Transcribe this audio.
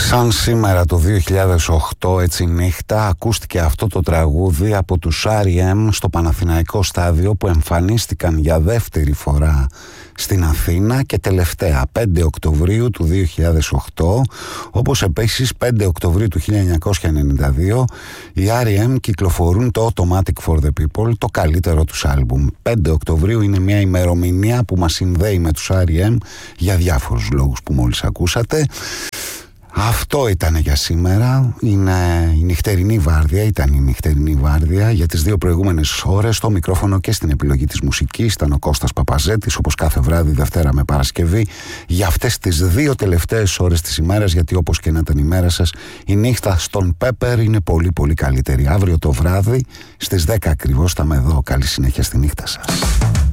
Σαν σήμερα το 2008, έτσι νύχτα, ακούστηκε αυτό το τραγούδι από τους R.E.M. στο Παναθηναϊκό στάδιο, που εμφανίστηκαν για δεύτερη φορά στην Αθήνα και τελευταία 5 Οκτωβρίου του 2008, όπως επίσης 5 Οκτωβρίου του 1992 οι R.E.M. κυκλοφορούν το Automatic for the People, το καλύτερο τους άλμπουμ. 5 Οκτωβρίου είναι μια ημερομηνία που μας συνδέει με τους R.E.M. για διάφορους λόγους που μόλις ακούσατε. Αυτό ήταν για σήμερα. Είναι η νυχτερινή βάρδια, ήταν η νυχτερινή βάρδια. Για τις δύο προηγούμενες ώρες στο μικρόφωνο και στην επιλογή της μουσικής ήταν ο Κώστας Παπαζέτης, όπως κάθε βράδυ Δευτέρα με Παρασκευή, για αυτές τις δύο τελευταίες ώρες της ημέρας, γιατί όπως και να ήταν η μέρα σας, η νύχτα στον Πέπερ είναι πολύ πολύ καλύτερη. Αύριο το βράδυ στις 10 ακριβώς θα είμαι εδώ. Καλή συνέχεια στη νύχτα σας.